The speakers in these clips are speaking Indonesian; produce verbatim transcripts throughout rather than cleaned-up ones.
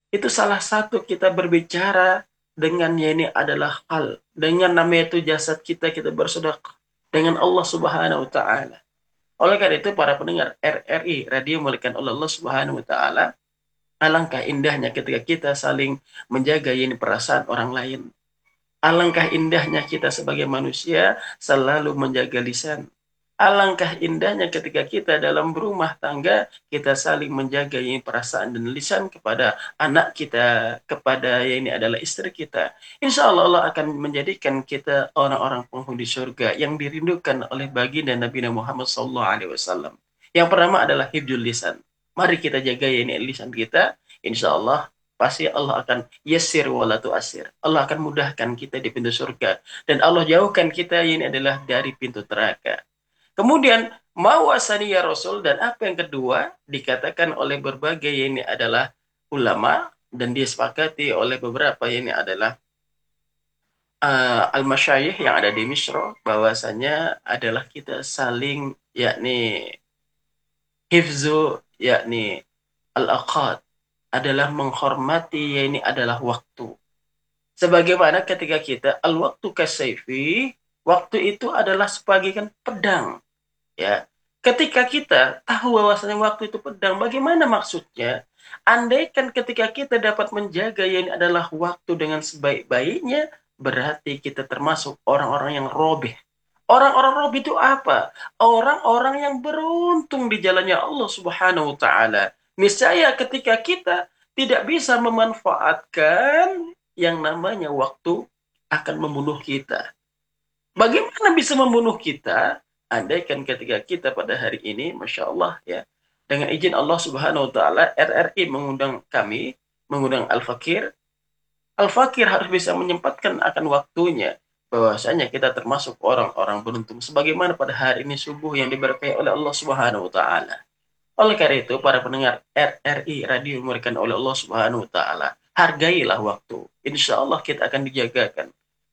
Itu salah satu kita berbicara dengan ya ini adalah hal. Dengan namanya itu jasad kita, kita bersedekah dengan Allah Subhanahu wa taala. Oleh karena itu para pendengar R R I Radio Muliakan oleh Allah Subhanahu wa taala, alangkah indahnya ketika kita saling menjaga ya ini perasaan orang lain. Alangkah indahnya kita sebagai manusia selalu menjaga lisan. Alangkah indahnya ketika kita dalam berumah tangga, kita saling menjaga ini perasaan dan lisan kepada anak kita, kepada ya ini adalah istri kita. Insya Allah Allah akan menjadikan kita orang-orang penghuni surga yang dirindukan oleh baginda Nabi Muhammad sallallahu alaihi wasallam. Yang pertama adalah hifdzul lisan. Mari kita jaga ya ini lisan kita. Insya Allah pasti Allah akan yasir wala tu'asir. Allah akan mudahkan kita di pintu surga. Dan Allah jauhkan kita ini adalah dari pintu neraka. Kemudian mawasani ya Rasul, dan apa yang kedua dikatakan oleh berbagai ini adalah ulama dan disepakati oleh beberapa ini adalah uh, al-masyayikh yang ada di Misro, bahwasanya adalah kita saling yakni hifzu yakni al-aqad, adalah menghormati ya ini adalah waktu. Sebagaimana ketika kita al-waktu kasayfi, waktu itu adalah sebagaikan pedang. Ya, ketika kita tahu bahwasanya waktu itu pedang, bagaimana maksudnya? Andaikan ketika kita dapat menjaga yang adalah waktu dengan sebaik-baiknya, berarti kita termasuk orang-orang yang robih. Orang-orang robih itu apa? Orang-orang yang beruntung di jalannya Allah Subhanahu wa taala. Niscaya ketika kita tidak bisa memanfaatkan yang namanya waktu, akan membunuh kita. Bagaimana bisa membunuh kita? Andaikan ketika kita pada hari ini, Masya Allah ya, dengan izin Allah Subhanahu Wa Taala, R R I mengundang kami, mengundang Al-Fakir. Al-Fakir harus bisa menyempatkan akan waktunya, bahwasanya kita termasuk orang-orang beruntung. Sebagaimana pada hari ini subuh yang diberkahi oleh Allah Subhanahu Wa Taala. Oleh karena itu, para pendengar R R I Radio memberikan oleh Allah Subhanahu Wa Taala, hargailah waktu. Insya Allah kita akan dijagakan.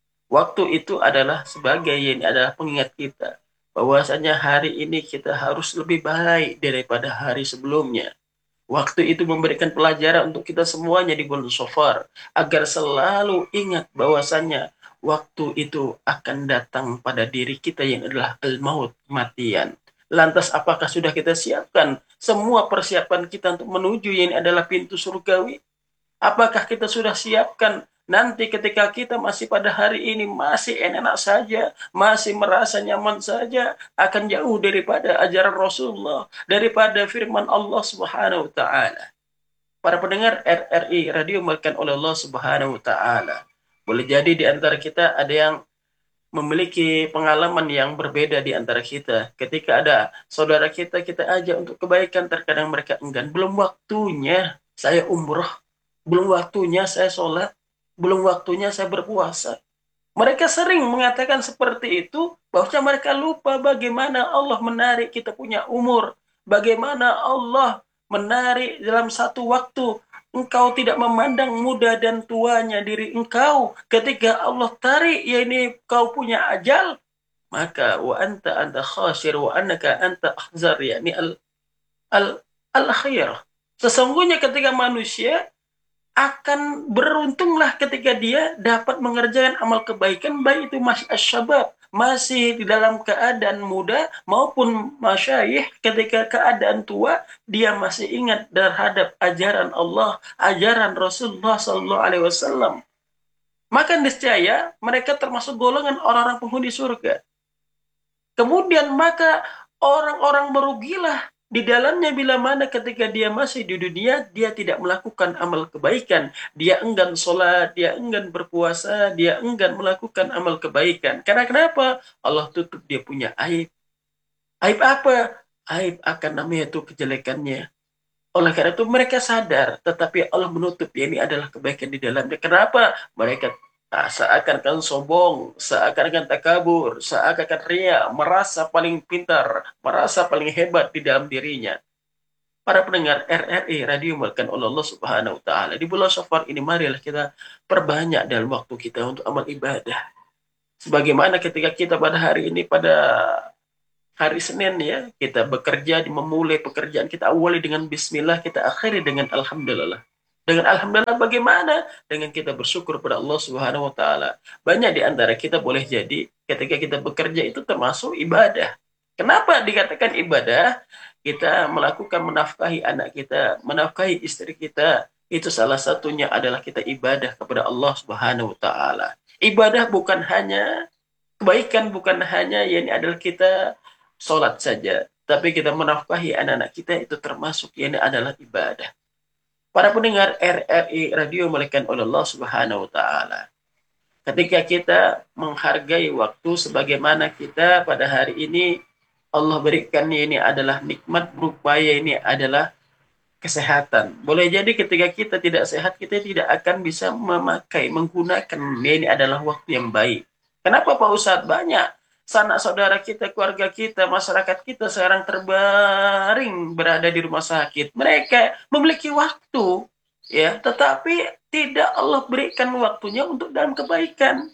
Waktu itu adalah sebagai ini adalah pengingat kita bahwasanya hari ini kita harus lebih baik daripada hari sebelumnya. Waktu itu memberikan pelajaran untuk kita semuanya di bulan Safar agar selalu ingat bahwasanya waktu itu akan datang pada diri kita yang adalah al-maut, kematian. Lantas apakah sudah kita siapkan semua persiapan kita untuk menuju yang adalah pintu surgawi? Apakah kita sudah siapkan nanti ketika kita masih pada hari ini masih enak saja, masih merasa nyaman saja, akan jauh daripada ajaran Rasulullah, daripada firman Allah Subhanahu wa taala. Para pendengar R R I Radio melakukan oleh Allah Subhanahu wa taala. Boleh jadi di antara kita ada yang memiliki pengalaman yang berbeda di antara kita. Ketika ada saudara kita, kita ajak untuk kebaikan, terkadang mereka enggan. Belum waktunya saya umroh, belum waktunya saya sholat, belum waktunya saya berpuasa. Mereka sering mengatakan seperti itu, bahwa mereka lupa bagaimana Allah menarik kita punya umur, bagaimana Allah menarik dalam satu waktu. Engkau tidak memandang muda dan tuanya diri engkau. Ketika Allah tarik, ya ini kau punya ajal, maka wa anta anta khasir wa annaka anta ahzar, yakni al al al akhir. Sesungguhnya ketika manusia akan beruntunglah ketika dia dapat mengerjakan amal kebaikan, baik itu masih asyabab, masih di dalam keadaan muda, maupun masyayikh ketika keadaan tua, dia masih ingat terhadap ajaran Allah, ajaran Rasulullah sallallahu alaihi wasallam. Maka niscaya mereka termasuk golongan orang-orang penghuni surga. Kemudian maka orang-orang merugilah di dalamnya bila mana ketika dia masih di dunia, dia tidak melakukan amal kebaikan. Dia enggan sholat, dia enggan berpuasa, dia enggan melakukan amal kebaikan. Karena kenapa? Allah tutup dia punya aib. Aib apa? Aib akan namanya itu kejelekannya. Oleh karena itu mereka sadar, tetapi Allah menutup, ya ini adalah kebaikan di dalamnya. Kenapa? Mereka ah, seakan-akan sombong, seakan-akan takabur, seakan-akan ria, merasa paling pintar, merasa paling hebat di dalam dirinya. Para pendengar R R I Radio Melakukan oleh Allah Subhanahu wa taala. Di bulan Safar ini marilah kita perbanyak dalam waktu kita untuk amal ibadah. Sebagaimana ketika kita pada hari ini, pada hari Senin ya, kita bekerja, memulai pekerjaan kita awali dengan bismillah, kita akhiri dengan alhamdulillah. Dengan alhamdulillah bagaimana? Dengan kita bersyukur pada Allah Subhanahu wa taala. Banyak di antara kita boleh jadi ketika kita bekerja itu termasuk ibadah. Kenapa dikatakan ibadah? Kita melakukan menafkahi anak kita, menafkahi istri kita. Itu salah satunya adalah kita ibadah kepada Allah Subhanahu wa taala. Ibadah bukan hanya kebaikan, bukan hanya yang adalah kita sholat saja, tapi kita menafkahi anak-anak kita itu termasuk yang adalah ibadah. Para pendengar R R I Radio Melekan oleh Allah Subhanahu wa taala. Ketika kita menghargai waktu sebagaimana kita pada hari ini Allah berikan ini adalah nikmat berupaya ini adalah kesehatan. Boleh jadi ketika kita tidak sehat kita tidak akan bisa memakai menggunakan ini adalah waktu yang baik. Kenapa Pak Ustadz? Banyak sanak saudara kita, keluarga kita, masyarakat kita sekarang terbaring berada di rumah sakit. Mereka memiliki waktu, ya, tetapi tidak Allah berikan waktunya untuk dalam kebaikan.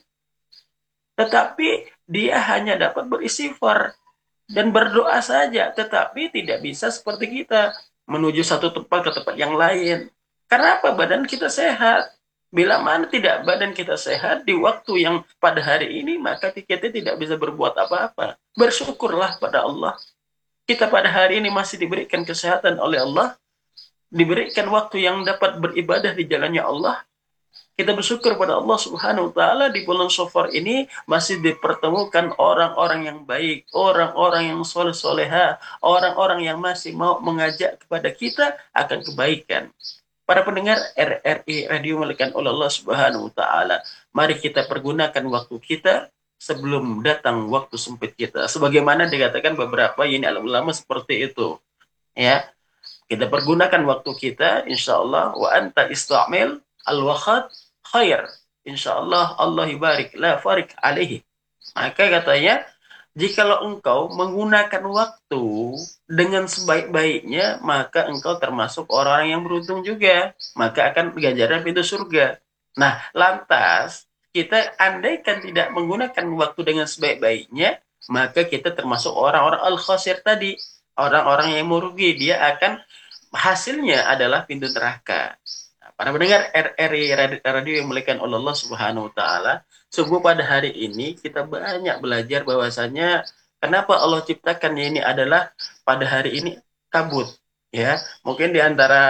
Tetapi dia hanya dapat beristighfar dan berdoa saja, tetapi tidak bisa seperti kita menuju satu tempat ke tempat yang lain. Karena apa? Badan kita sehat. Bila mana tidak badan kita sehat di waktu yang pada hari ini, maka kita tidak bisa berbuat apa-apa. Bersyukurlah pada Allah. Kita pada hari ini masih diberikan kesehatan oleh Allah, diberikan waktu yang dapat beribadah di jalannya Allah. Kita bersyukur pada Allah Subhanahu wa taala di bulan Safar ini masih dipertemukan orang-orang yang baik, orang-orang yang soleh-soleha, orang-orang yang masih mau mengajak kepada kita akan kebaikan. Para pendengar R R I Radio Melekan oleh Allah Subhanahu wa taala, mari kita pergunakan waktu kita sebelum datang waktu sempit kita. Sebagaimana dikatakan beberapa ini ulama seperti itu. Ya, kita pergunakan waktu kita insyaallah wa anta istamil al-waqt khair. Insyaallah Allah ibarik la farik alaihi. Maka katanya, jikalau engkau menggunakan waktu dengan sebaik-baiknya, maka engkau termasuk orang yang beruntung juga. Maka akan ganjaran pintu surga. Nah, lantas kita andaikan tidak menggunakan waktu dengan sebaik-baiknya, maka kita termasuk orang-orang al-khasir tadi. Orang-orang yang merugi. Dia akan hasilnya adalah pintu neraka. Para pendengar R R I Radio yang dimuliakan oleh Allah Subhanahu wa taala, sungguh pada hari ini kita banyak belajar bahwasanya kenapa Allah ciptakan ini adalah pada hari ini kabut, ya. Mungkin di antara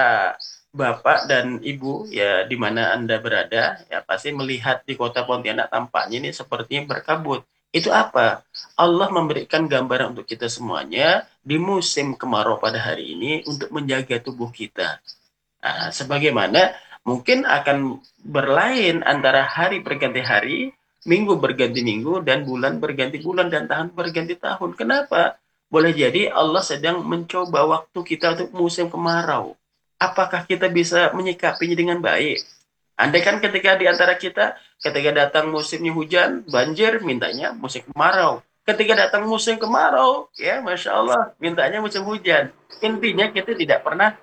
Bapak dan Ibu ya di mana Anda berada ya pasti melihat di kota Pontianak tampaknya ini sepertinya berkabut. Itu apa? Allah memberikan gambaran untuk kita semuanya di musim kemarau pada hari ini untuk menjaga tubuh kita. Nah, sebagaimana mungkin akan berlain antara hari berganti hari, minggu berganti minggu, dan bulan berganti bulan, dan tahun berganti tahun. Kenapa? Boleh jadi Allah sedang mencoba waktu kita untuk musim kemarau. Apakah kita bisa menyikapinya dengan baik? Andai kan ketika di antara kita, ketika datang musimnya hujan, banjir, mintanya musim kemarau. Ketika datang musim kemarau, ya Masya Allah, mintanya musim hujan. Intinya kita tidak pernah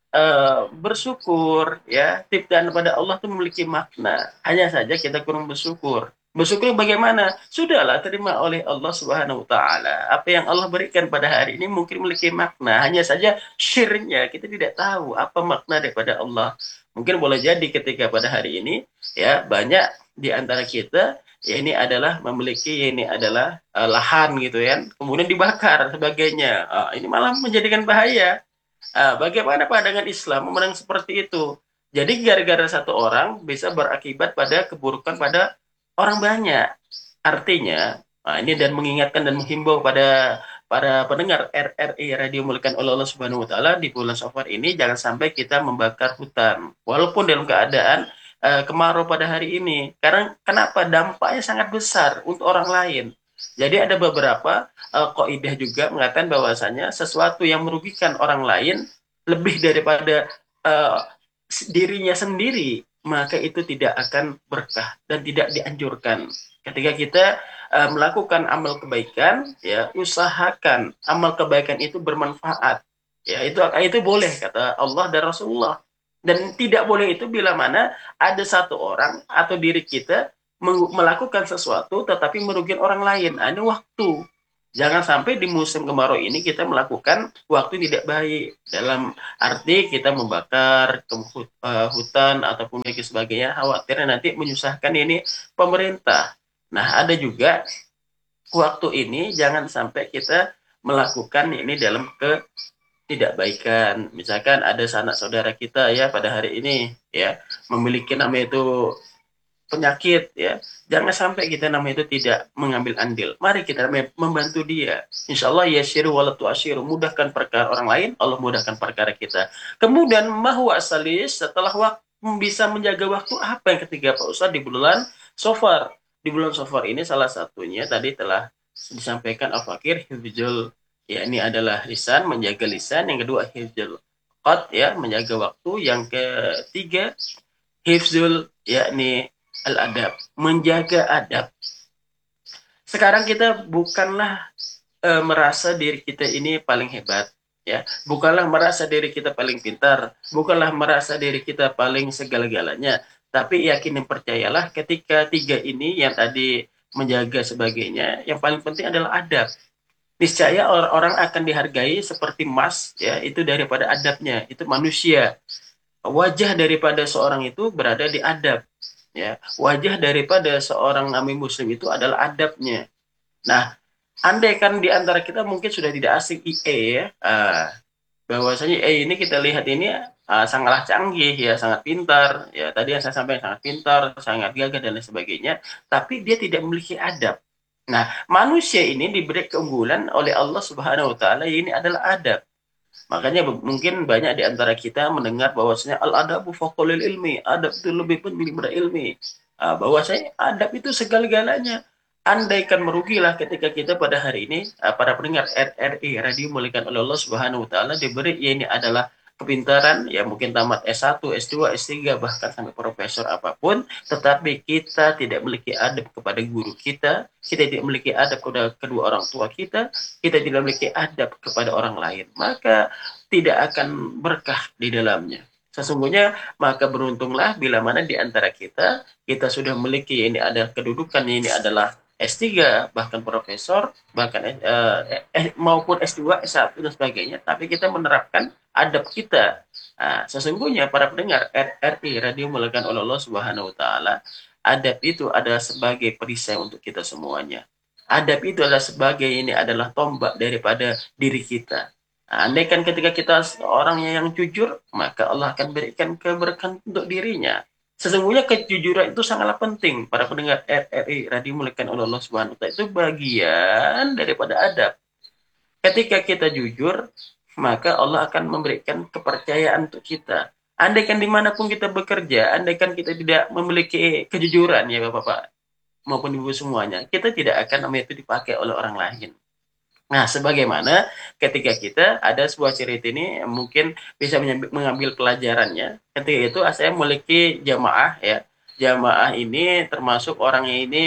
uh, bersyukur, ya. Ciptaan pada Allah itu memiliki makna. Hanya saja kita kurang bersyukur. Bersyukur bagaimana? Sudahlah terima oleh Allah Subhanahu wa taala. Apa yang Allah berikan pada hari ini mungkin memiliki makna. Hanya saja syirnya kita tidak tahu apa makna daripada Allah. Mungkin boleh jadi ketika pada hari ini ya banyak di antara kita ya ini adalah memiliki ya ini adalah uh, lahan gitu ya. Kemudian dibakar sebagainya. Uh, ini malah menjadikan bahaya. Ah, bagaimana pandangan Islam memandang seperti itu? Jadi gara-gara satu orang bisa berakibat pada keburukan pada orang banyak. Artinya, nah ini dan mengingatkan dan menghimbau pada para pendengar R R I Radio Melekan oleh Allah Subhanahu wa taala di bulan Safar ini jangan sampai kita membakar hutan walaupun dalam keadaan uh, kemarau pada hari ini. Karena kenapa? Dampaknya sangat besar untuk orang lain. Jadi ada beberapa uh, kaidah juga mengatakan bahwasanya sesuatu yang merugikan orang lain lebih daripada uh, dirinya sendiri, maka itu tidak akan berkah dan tidak dianjurkan. Ketika kita uh, melakukan amal kebaikan, ya usahakan amal kebaikan itu bermanfaat. Ya itu itu boleh kata Allah dan Rasulullah. Dan tidak boleh itu bila mana ada satu orang atau diri kita melakukan sesuatu tetapi merugikan orang lain. Nah, ini waktu. Jangan sampai di musim kemarau ini kita melakukan waktu tidak baik. Dalam arti kita membakar ke hut- eh, hutan ataupun dan sebagainya, khawatir nanti menyusahkan ini pemerintah. Nah, ada juga waktu ini jangan sampai kita melakukan ini dalam ketidakbaikan. Misalkan ada sanak saudara kita ya pada hari ini ya memiliki nama itu penyakit ya, jangan sampai kita namanya itu tidak mengambil andil. Mari kita membantu dia. Insya Allah yasiru walatu asyiru, mudahkan perkara orang lain, Allah mudahkan perkara kita. Kemudian mahwa salis, setelah waktu bisa menjaga waktu apa yang ketiga Pak Ustadz di bulan Sofar. Di bulan Sofar ini salah satunya tadi telah disampaikan Al-Fakir hifzul, ya ini adalah lisan, menjaga lisan. Yang kedua hifzul qad, ya menjaga waktu. Yang ketiga hifzul, yakni al-adab, menjaga adab. Sekarang kita bukanlah e, merasa diri kita ini paling hebat, ya. Bukanlah merasa diri kita paling pintar, bukanlah merasa diri kita paling segala-galanya, tapi yakin dan percayalah ketika tiga ini yang tadi menjaga sebagainya, yang paling penting adalah adab. Niscaya orang-orang akan dihargai seperti emas, ya, itu daripada adabnya, itu manusia. Wajah daripada seorang itu berada di adab, ya. Wajah daripada seorang nami muslim itu adalah adabnya. Nah, andai kan di antara kita mungkin sudah tidak asing I A ya, uh, bahwasanya I A ini kita lihat ini uh, sangatlah canggih ya, sangat pintar ya, tadi yang saya sampaikan sangat pintar, sangat gagah dan lain sebagainya, tapi dia tidak memiliki adab. Nah, manusia ini diberi keunggulan oleh Allah Subhanahu wa taala, ini adalah adab. Makanya mungkin banyak di antara kita mendengar bahwasanya al-adabu faqulil ilmi, adab itu lebih penting daripada ilmi. Ah, bahwasanya adab itu segala-galanya. Andaikan merugilah ketika kita pada hari ini, ah, para pendengar R R I Radio Muliakan oleh Allah Subhanahu wa taala, diberi ya ini adalah kepintaran, ya mungkin tamat S satu, S dua, S tiga, bahkan sampai profesor apapun, tetapi kita tidak memiliki adab kepada guru kita, kita tidak memiliki adab kepada kedua orang tua kita, kita tidak memiliki adab kepada orang lain, maka tidak akan berkah di dalamnya. Sesungguhnya maka beruntunglah bila mana di antara kita, kita sudah memiliki ini ada kedudukan, ini adalah S tiga, bahkan profesor, bahkan eh, eh, maupun S dua, S satu dan sebagainya, tapi kita menerapkan adab kita. Nah, sesungguhnya para pendengar R R I Radio Muliakan oleh Allah Subhanahu wa taala, adab itu adalah sebagai perisai untuk kita semuanya. Adab itu adalah sebagai ini adalah tombak daripada diri kita. Nah, andai kan ketika kita orangnya yang jujur, maka Allah akan berikan keberkahan untuk dirinya. Sesungguhnya kejujuran itu sangatlah penting. Para pendengar R R I Radio Muliakan oleh Allah Subhanahu wa taala, itu bagian daripada adab. Ketika kita jujur, maka Allah akan memberikan kepercayaan untuk kita. Andaikan dimanapun kita bekerja, andaikan kita tidak memiliki kejujuran ya Bapak-Bapak maupun Ibu semuanya, kita tidak akan namanya itu dipakai oleh orang lain. Nah, sebagaimana ketika kita ada sebuah cerita ini mungkin bisa mengambil pelajarannya. Ketika itu saya memiliki jamaah ya. Jamaah ini termasuk orangnya ini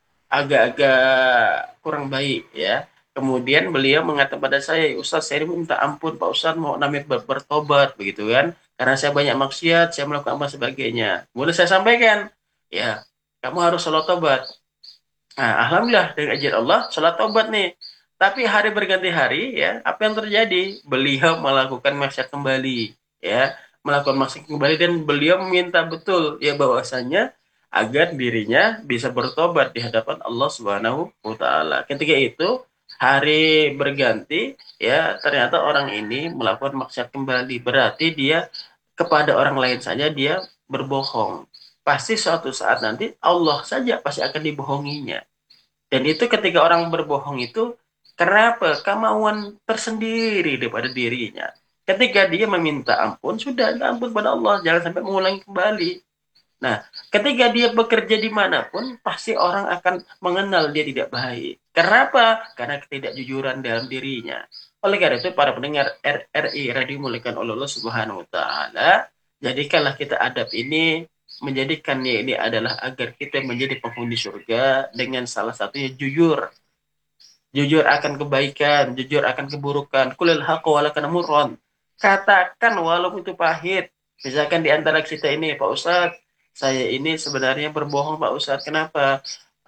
agak-agak kurang baik ya. Kemudian beliau mengatakan pada saya, Ustaz saya minta ampun Pak Ustaz, mau namanya ber bertobat begitu kan. Karena saya banyak maksiat, saya melakukan apa sebagainya. Kemudian saya sampaikan, ya kamu harus sholat tobat. Nah, alhamdulillah dengan izin Allah sholat tobat nih. Tapi hari berganti hari ya, apa yang terjadi? Beliau melakukan maksiat kembali, ya, melakukan maksiat kembali dan beliau meminta betul ya bahwasanya agar dirinya bisa bertobat di hadapan Allah Subhanahu wa taala. Ketika itu hari berganti ya, ternyata orang ini melakukan maksiat kembali. Berarti dia kepada orang lain saja dia berbohong. Pasti suatu saat nanti Allah saja pasti akan dibohonginya. Dan itu ketika orang berbohong itu, kenapa? Kemauan tersendiri daripada dirinya. Ketika dia meminta ampun, sudah ampun pada Allah, jangan sampai mengulangi kembali. Nah, ketika dia bekerja dimanapun, pasti orang akan mengenal dia tidak baik. Kenapa? Karena ketidakjujuran dalam dirinya. Oleh karena itu, para pendengar R R I Radio Muliakan oleh Allah Subhanahu wa taala, jadikanlah kita adab ini, menjadikannya ini adalah agar kita menjadi penghuni surga dengan salah satunya jujur. Jujur akan kebaikan, jujur akan keburukan. Kulil haqqo wala kana murran. Katakan walaupun itu pahit. Misalkan di antara kita ini, Pak Ustadz, saya ini sebenarnya berbohong Pak Ustadz. Kenapa?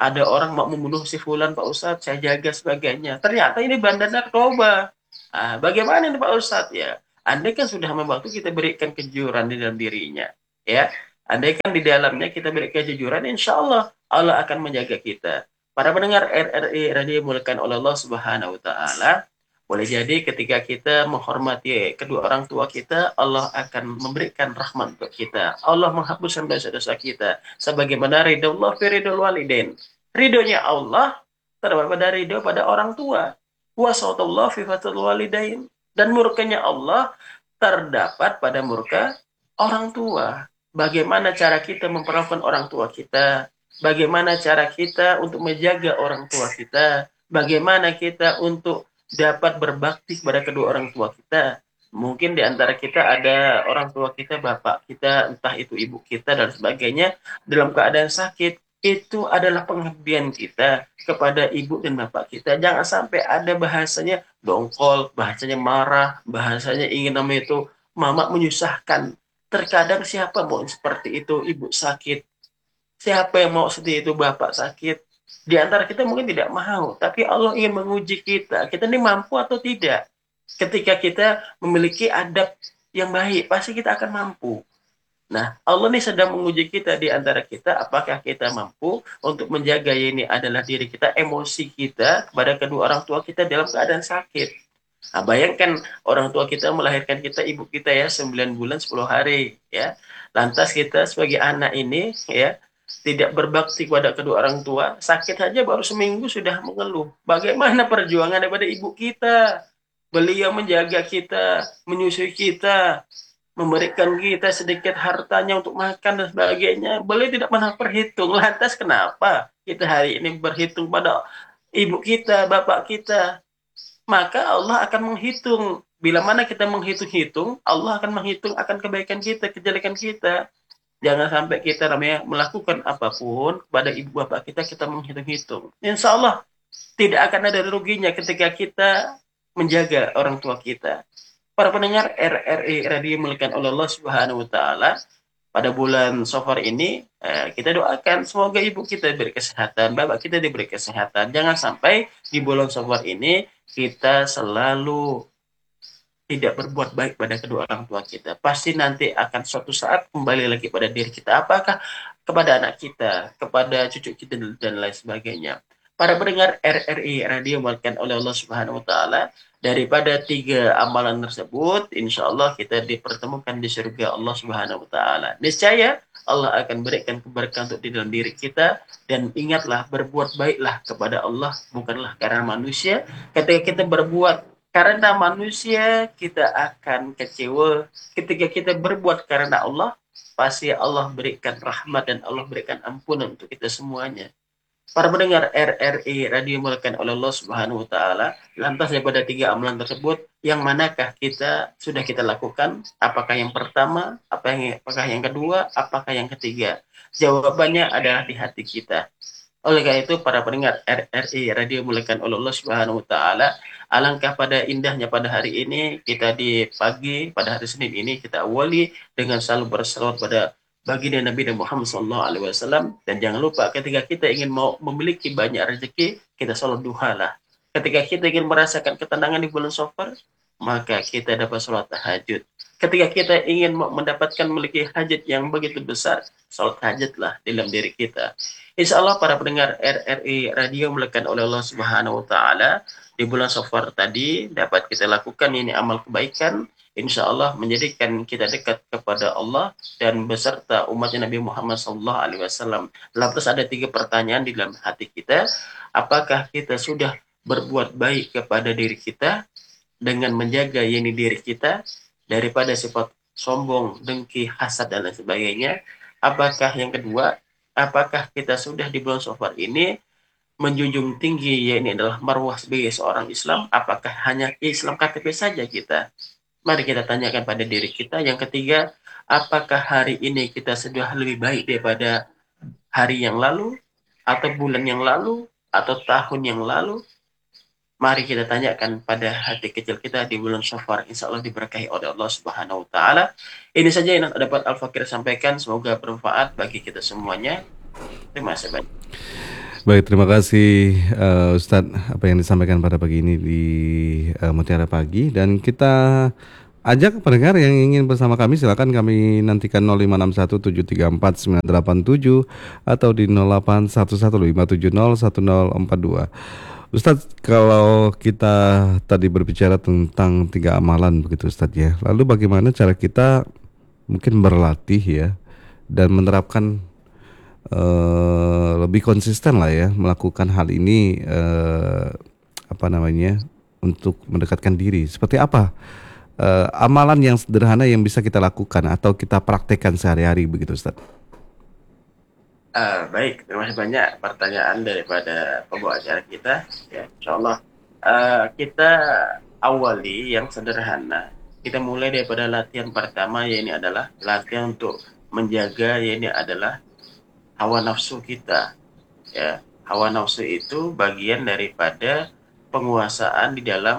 ada orang mau membunuh si fulan Pak Ustadz, saya jaga sebagainya. Ternyata ini bandar narkoba. Ah, bagaimana ini Pak Ustadz ya? Andai kan sudah membantu kita berikan kejujuran di dalam dirinya, ya. Andai kan di dalamnya kita berikan kejujuran, insya Allah Allah akan menjaga kita. Para pendengar R R I Radio dimulakan oleh Allah Subhanahu Wa Taala, boleh jadi ketika kita menghormati kedua orang tua kita, Allah akan memberikan rahmat untuk kita. Allah menghapuskan dosa-dosa kita. Sebagaimana ridho Allah fi ridho walidain. Ridhonya Allah terdapat pada ridho pada orang tua. Wasatullah fi fatul walidain. Dan murkanya Allah terdapat pada murka orang tua. Bagaimana cara kita memperlakukan orang tua kita? Bagaimana cara kita untuk menjaga orang tua kita? Bagaimana kita untuk dapat berbakti kepada kedua orang tua kita. Mungkin di antara kita ada orang tua kita, bapak kita, entah itu ibu kita dan sebagainya, dalam keadaan sakit. Itu adalah pengabdian kita kepada ibu dan bapak kita. Jangan sampai ada bahasanya dongkol, bahasanya marah, bahasanya ingin namanya itu mama menyusahkan. Terkadang siapa mau seperti itu, ibu sakit. Siapa yang mau seperti itu, bapak sakit. Di antara kita mungkin tidak mau, tapi Allah ingin menguji kita. Kita ini mampu atau tidak. Ketika kita memiliki adab yang baik, pasti kita akan mampu. Nah, Allah ini sedang menguji kita di antara kita, apakah kita mampu untuk menjaga ini adalah diri kita, emosi kita kepada kedua orang tua kita dalam keadaan sakit. Nah, bayangkan orang tua kita melahirkan kita, ibu kita ya, sembilan bulan sepuluh hari ya. Lantas kita sebagai anak ini ya, tidak berbakti kepada kedua orang tua, sakit saja baru seminggu sudah mengeluh. Bagaimana perjuangan daripada ibu kita? Beliau menjaga kita, menyusui kita, memberikan kita sedikit hartanya untuk makan dan sebagainya. Beliau tidak pernah berhitung. Lantas kenapa kita hari ini berhitung pada ibu kita, bapak kita? Maka Allah akan menghitung. Bila mana kita menghitung-hitung, Allah akan menghitung akan kebaikan kita, kejelekan kita. Jangan sampai kita namanya melakukan apapun kepada ibu bapak kita, kita menghitung-hitung. Insya Allah tidak akan ada ruginya ketika kita menjaga orang tua kita. Para pendengar R R I Radio Muliakan oleh Allah Subhanahu Wa Taala, pada bulan Safar ini eh, kita doakan semoga ibu kita diberi kesehatan, bapak kita diberi kesehatan. Jangan sampai di bulan Safar ini kita selalu tidak berbuat baik pada kedua orang tua kita. Pasti nanti akan suatu saat kembali lagi pada diri kita. Apakah kepada anak kita, kepada cucu kita, dan lain sebagainya. Para pendengar R R I Radio Muliakan oleh Allah Subhanahu Wa Taala, daripada tiga amalan tersebut, insya Allah kita dipertemukan di surga Allah Subhanahu Wa Taala. Niscaya Allah akan berikan keberkahan untuk di dalam diri kita, dan ingatlah berbuat baiklah kepada Allah, bukanlah karena manusia. Ketika kita berbuat karena manusia, kita akan kecewa. Ketika kita berbuat karena Allah, pasti Allah berikan rahmat dan Allah berikan ampunan untuk kita semuanya. Para pendengar R R I Radio Muliakan oleh Allah Subhanahu Wa Taala, lantas daripada tiga amalan tersebut, yang manakah kita sudah kita lakukan? Apakah yang pertama? Apa yang, apakah yang kedua? Apakah yang ketiga? Jawabannya adalah di hati kita. Oleh karena itu, para pendengar R R I Radio Muliakan oleh Allah Subhanahu Wa Taala, alangkah pada indahnya pada hari ini, kita di pagi pada hari Senin ini kita awali dengan selalu berselawat pada baginda Nabi Muhammad Sallallahu Alaihi Wasallam. Dan jangan lupa ketika kita ingin mau memiliki banyak rezeki, kita sholat duha lah. Ketika kita ingin merasakan ketenangan di bulan Safar, maka kita dapat sholat tahajud. Ketika kita ingin mendapatkan memiliki hajat yang begitu besar, sholat hajatlah dalam diri kita. Insya Allah para pendengar R R I Radio Muliakan oleh Allah Subhanahu Wa Taala, di bulan Safar tadi dapat kita lakukan ini amal kebaikan, insya Allah menjadikan kita dekat kepada Allah dan beserta umatnya Nabi Muhammad Sallallahu Alaihi Wasallam. Lantas ada tiga pertanyaan di dalam hati kita. Apakah kita sudah berbuat baik kepada diri kita dengan menjaga yeni diri kita daripada sifat sombong, dengki, hasad, dan lain sebagainya? Apakah yang kedua, apakah kita sudah di bulan Safar ini menjunjung tinggi, ya ini adalah marwah sebagai seorang Islam? Apakah hanya Islam K T P saja kita? Mari kita tanyakan pada diri kita. Yang ketiga, apakah hari ini kita sudah lebih baik daripada hari yang lalu, atau bulan yang lalu, atau tahun yang lalu? Mari kita tanyakan pada hati kecil kita di bulan Safar. Insya Allah diberkahi oleh Allah Subhanahu Wa Taala. Ini saja yang dapat Al Fakir sampaikan. Semoga bermanfaat bagi kita semuanya. Terima kasih banyak. Baik, terima kasih eh, Ustadz apa yang disampaikan pada pagi ini di eh, Mutiara Pagi dan kita ajak pendengar yang ingin bersama kami silakan kami nantikan nol lima enam satu tujuh tiga empat sembilan delapan tujuh atau di nol delapan satu satu lima tujuh nol satu nol empat dua. Ustadz, kalau kita tadi berbicara tentang tiga amalan begitu Ustadz ya. Lalu bagaimana cara kita mungkin berlatih ya dan menerapkan eh, lebih konsisten lah ya melakukan hal ini eh, apa namanya untuk mendekatkan diri. Seperti apa eh, amalan yang sederhana yang bisa kita lakukan atau kita praktekkan sehari-hari begitu Ustaz? Ah, baik, terima kasih banyak pertanyaan daripada pembawa acara kita. Ya, insya Allah ah, kita awali yang sederhana. Kita mulai daripada latihan pertama, ya ini adalah latihan untuk menjaga, ya ini adalah hawa nafsu kita. Ya, hawa nafsu itu bagian daripada penguasaan di dalam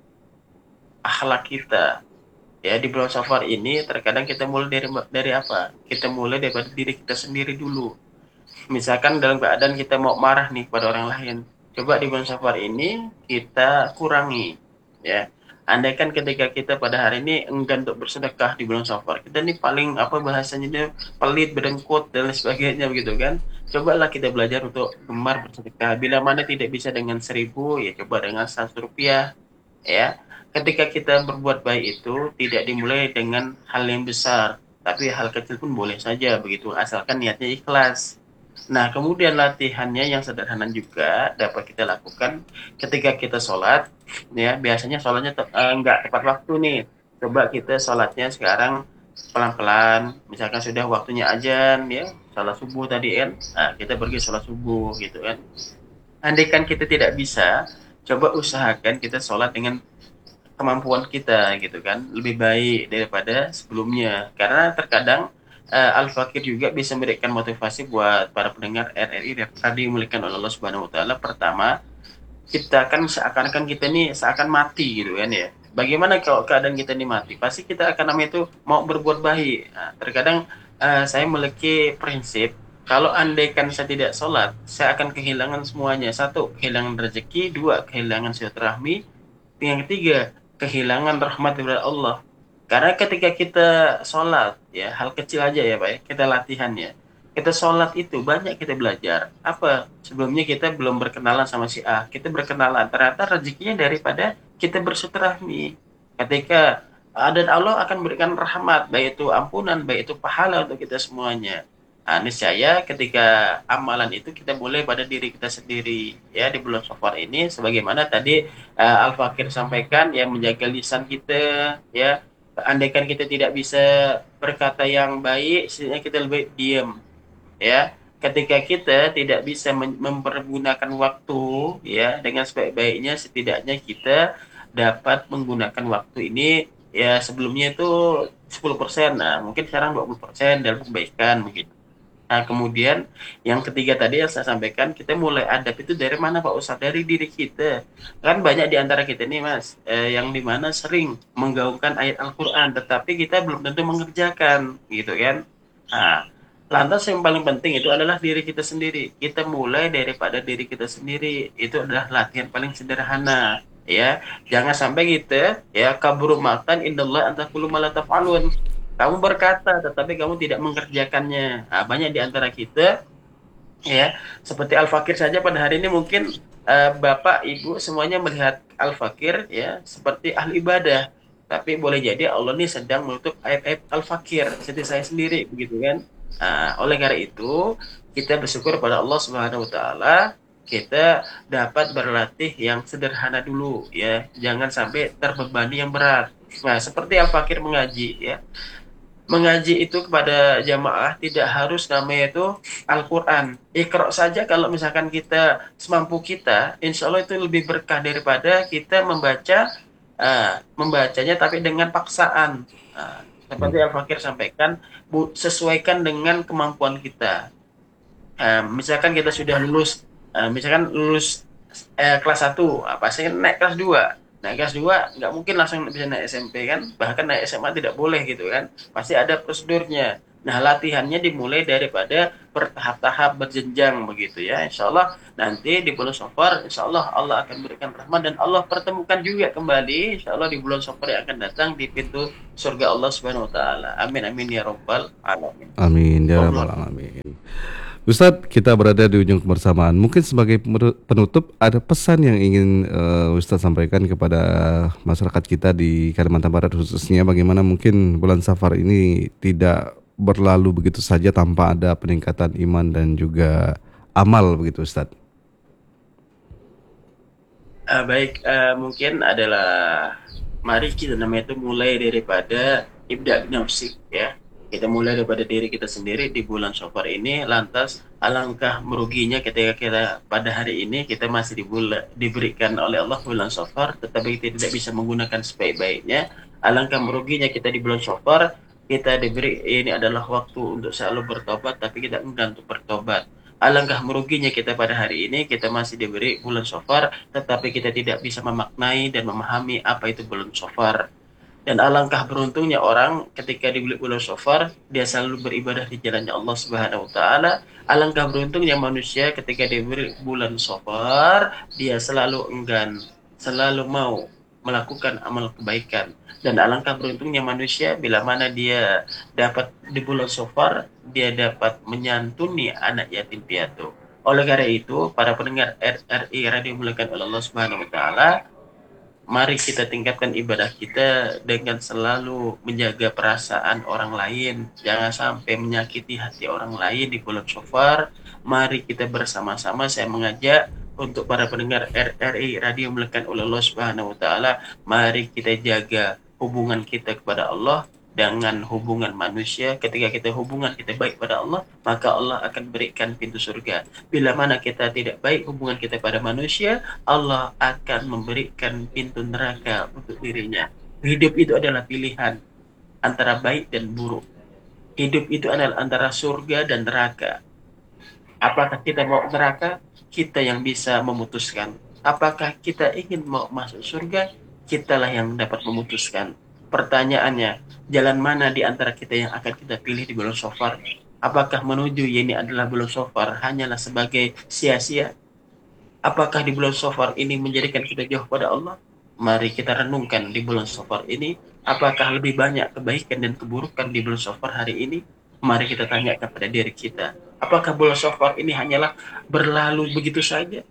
akhlak kita. Ya, di bulan Safar ini terkadang kita mulai dari dari apa? Kita mulai daripada diri kita sendiri dulu. Misalkan dalam keadaan kita mau marah nih pada orang lain, coba di bulan Safar ini kita kurangi, ya. Andaikan ketika kita pada hari ini enggan untuk bersedekah di bulan Safar, kita ini paling apa bahasanya ini pelit, berdengkut dan lain sebagainya begitu kan. Cobalah kita belajar untuk gemar bersedekah. Bila mana tidak bisa dengan seribu, ya coba dengan seratus rupiah, ya. Ketika kita berbuat baik itu tidak dimulai dengan hal yang besar, tapi hal kecil pun boleh saja begitu, asalkan niatnya ikhlas. Nah, kemudian latihannya yang sederhana juga dapat kita lakukan ketika kita sholat. Ya, biasanya sholatnya te- eh, nggak tepat waktu nih. Coba kita sholatnya sekarang pelan-pelan. Misalkan sudah waktunya ajan, ya, sholat subuh tadi kan. Nah, kita pergi sholat subuh gitu kan. Andaikan kita tidak bisa, coba usahakan kita sholat dengan kemampuan kita gitu kan, lebih baik daripada sebelumnya, karena terkadang uh, Al-Fakir juga bisa memberikan motivasi buat para pendengar R R I yang tadi dimuliakan oleh Allah Subhanahu wa taala. Pertama, kita kan seakan-akan kita nih seakan mati gitu kan ya. Bagaimana kalau keadaan kita ini mati? Pasti kita akan namanya itu mau berbuat baik. Nah, terkadang uh, saya memiliki prinsip, kalau andaikan saya tidak sholat, saya akan kehilangan semuanya. Satu, kehilangan rezeki. Dua, kehilangan silaturahmi. Yang ketiga, kehilangan rahmat dari Allah. Karena ketika kita sholat, ya hal kecil aja ya Pak ya, kita latihan ya. Kita sholat itu banyak kita belajar. Apa? Sebelumnya kita belum berkenalan sama si A. Kita berkenalan. Ternyata rezekinya daripada kita bersilaturahmi. Ketika dan Allah akan berikan rahmat, baik itu ampunan, baik itu pahala untuk kita semuanya. Nah, niscaya ketika amalan itu kita mulai pada diri kita sendiri ya di bulan Safar ini, sebagaimana tadi uh, Al-Fakir sampaikan, yang menjaga lisan kita, ya. Andaikan kita tidak bisa berkata yang baik, setidaknya kita lebih diam, ya. Ketika kita tidak bisa mempergunakan waktu ya dengan sebaik-baiknya, setidaknya kita dapat menggunakan waktu ini, ya sebelumnya itu sepuluh persen, nah mungkin sekarang dua puluh persen dalam kebaikan begitu. Nah, kemudian yang ketiga tadi yang saya sampaikan, kita mulai adab itu dari mana Pak Ustadz? Dari diri kita. Kan banyak di antara kita nih Mas, eh, yang dimana sering menggaungkan ayat Al-Quran, tetapi kita belum tentu mengerjakan, gitu kan. Nah, lantas yang paling penting itu adalah diri kita sendiri. Kita mulai daripada diri kita sendiri. Itu adalah latihan paling sederhana. Ya, jangan sampai kita ya kabur makan indallah antakulu malatafalun. Kamu berkata, tetapi kamu tidak mengerjakannya. Nah, banyak di antara kita, ya, seperti Al-Fakir saja pada hari ini mungkin eh, Bapak, Ibu semuanya melihat Al-Fakir ya seperti ahli ibadah. Tapi boleh jadi Allah ini sedang menutup ayat-ayat Al-Fakir, seperti saya sendiri, begitu kan. Nah, oleh karena itu, kita bersyukur pada Allah Subhanahu wa taala, kita dapat berlatih yang sederhana dulu ya. Jangan sampai terbebani yang berat. Nah, seperti Al-Fakir mengaji ya, mengaji itu kepada jamaah tidak harus namanya itu Al-Quran. Iqra saja kalau misalkan kita semampu kita, insya Allah itu lebih berkah daripada kita membaca uh, membacanya tapi dengan paksaan. Uh, Ya. seperti Al-Fakir sampaikan, bu, sesuaikan dengan kemampuan kita. Uh, misalkan kita sudah lulus, uh, misalkan lulus uh, kelas satu, uh, pasti naik kelas dua. Naik kelas dua nggak mungkin langsung bisa naik S M P kan, bahkan naik S M A tidak boleh gitu kan, pasti ada prosedurnya. Nah, latihannya dimulai daripada bertahap-tahap berjenjang begitu ya. Insya Allah nanti di bulan Safar, insya Allah Allah akan berikan rahmat dan Allah pertemukan juga kembali, insya Allah di bulan Safar yang akan datang di pintu surga Allah Subhanahu Wa Taala. Amin amin ya robbal alamin. Amin ya rabbal Wallah. alamin. Ustadz, kita berada di ujung kebersamaan. Mungkin sebagai penutup, ada pesan yang ingin uh, Ustadz sampaikan kepada masyarakat kita di Kalimantan Barat khususnya, bagaimana mungkin bulan Safar ini tidak berlalu begitu saja tanpa ada peningkatan iman dan juga amal begitu Ustadz. Ah, baik, eh, mungkin adalah mari kita namanya itu mulai daripada ibda nafsi ya. Kita mulai daripada diri kita sendiri di bulan Syawal ini, lantas alangkah meruginya ketika kita pada hari ini kita masih dibula, diberikan oleh Allah bulan Syawal, tetapi kita tidak bisa menggunakan sebaik-baiknya. Alangkah meruginya kita di bulan Syawal, kita diberi ini adalah waktu untuk selalu bertobat, tapi kita enggan untuk bertobat. Alangkah meruginya kita pada hari ini, kita masih diberi bulan Syawal, tetapi kita tidak bisa memaknai dan memahami apa itu bulan Syawal. Dan alangkah beruntungnya orang ketika di bulan Syawal dia selalu beribadah di jalannya Allah Subhanahu wa taala. Alangkah beruntungnya manusia ketika diberi bulan Syawal dia selalu enggan, selalu mau melakukan amal kebaikan. Dan alangkah beruntungnya manusia bila mana dia dapat di bulan Syawal dia dapat menyantuni anak yatim piatu. Oleh karena itu, para pendengar R R I Radio Muliakan oleh Allah Subhanahu wa taala, mari kita tingkatkan ibadah kita dengan selalu menjaga perasaan orang lain. Jangan sampai menyakiti hati orang lain di bulan Syawal. Mari kita bersama-sama, saya mengajak untuk para pendengar R R I Radio Muliakan oleh Allah Subhanahu wa taala, mari kita jaga hubungan kita kepada Allah dengan hubungan manusia. Ketika kita hubungan kita baik pada Allah, maka Allah akan berikan pintu surga. Bila mana kita tidak baik hubungan kita pada manusia, Allah akan memberikan pintu neraka untuk dirinya. Hidup itu adalah pilihan antara baik dan buruk. Hidup itu adalah antara surga dan neraka. Apakah kita mau neraka? Kita yang bisa memutuskan. Apakah kita ingin mau masuk surga? Kitalah yang dapat memutuskan. Pertanyaannya, jalan mana di antara kita yang akan kita pilih di bulan Syawal? Apakah menuju ini adalah bulan Syawal hanyalah sebagai sia-sia? Apakah di bulan Syawal ini menjadikan kita jauh pada Allah? Mari kita renungkan di bulan Syawal ini, apakah lebih banyak kebaikan dan keburukan di bulan Syawal hari ini? Mari kita tanya kepada diri kita. Apakah bulan Syawal ini hanyalah berlalu begitu saja?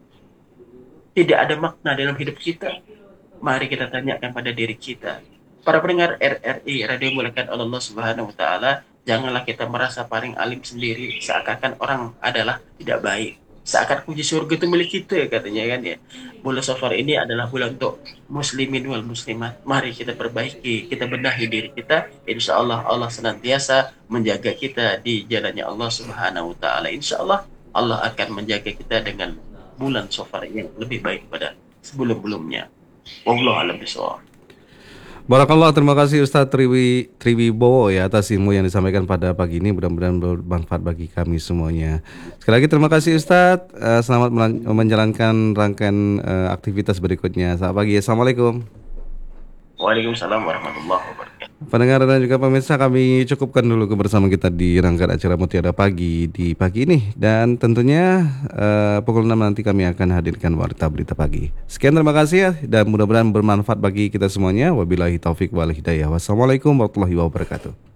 Tidak ada makna dalam hidup kita? Mari kita tanyakan pada diri kita. Para pendengar R R I Radio Muliakan Allah Subhanahu wa taala, janganlah kita merasa paling alim sendiri, seakan-akan orang adalah tidak baik. Seakan kunci surga itu milik kita ya katanya kan ya. Bulan Syawal ini adalah bulan untuk muslimin wal muslimat. Mari kita perbaiki, kita benahi diri kita. Insya Allah Allah senantiasa menjaga kita di jalannya Allah Subhanahu wa taala. Insya Allah Allah akan menjaga kita dengan bulan Syawal yang lebih baik pada sebelum-belumnya. Wallahu a'lam bishawab. Barakallah, terima kasih Ustadz Triwi Triwibowo ya atas ilmu yang disampaikan pada pagi ini, mudah-mudahan bermanfaat bagi kami semuanya. Sekali lagi terima kasih Ustadz. Eh, selamat melan- menjalankan rangkaian eh, aktivitas berikutnya. Selamat pagi, assalamualaikum. Waalaikumsalam warahmatullahi wabarakatuh. Pendengar dan juga pemirsa, kami cukupkan dulu kebersamaan kita di rangkaian acara Mutiara Pagi di pagi ini. Dan tentunya eh, pukul enam nanti kami akan hadirkan warta berita pagi. Sekian, terima kasih ya, dan mudah-mudahan bermanfaat bagi kita semuanya. Wabillahi taufik wal hidayah. Wassalamualaikum warahmatullahi wabarakatuh.